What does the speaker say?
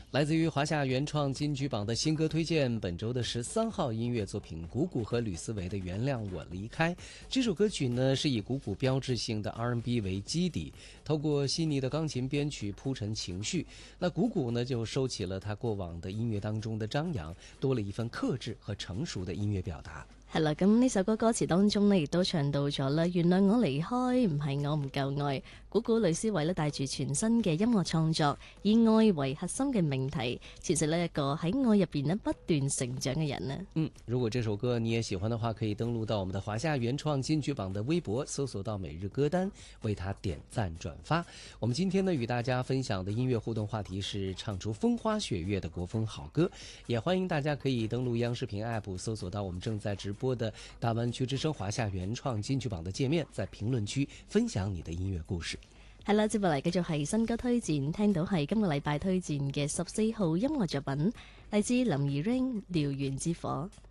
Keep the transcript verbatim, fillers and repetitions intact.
来自于华夏原创金曲榜的新歌推荐，本周的十三号音乐作品谷谷和吕思维的《原谅我离开》。这首歌曲呢是以谷谷标志性的 R and B 为基底，透过细腻的钢琴编曲铺陈情绪。那谷谷呢就收起了他过往的音樂當中的張揚，多了一份克制和成熟的音樂表達。 係啦，咁呢首歌歌詞當中呢，亦都唱到咗啦，原諒我離開，唔係我唔夠愛。谷谷呂思維呢帶住全新嘅音樂創作，以愛為核心嘅命題，其實呢一個喺愛入邊呢不斷成長嘅人呢。 嗯，如果這首歌你也喜歡的話，可以登錄到我們的華夏原創金曲榜的微博，搜索到每日歌單，為它點讚轉發。我們今天呢與大家分享的音樂互動話題是唱出風花雪月的國風好歌，也歡迎大家可以登錄央視頻 App， 搜索到我們正在直播播的大灣區之聲華夏原創金曲榜的界面，在評論區分享你的音樂故事。 係啦，接落嚟繼續係新歌推薦，聽到係今個禮拜推薦嘅十四號音樂作品，嚟自林怡 Ring《燎原之火》。